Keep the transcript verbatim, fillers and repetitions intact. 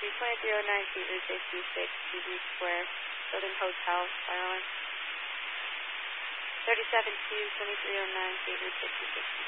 twenty-three oh nine, Feet Route fifty-six, T V Square, Southern Hotel, fire alarm. thirty-seven two, twenty-three oh nine, Feet Route fifty-six.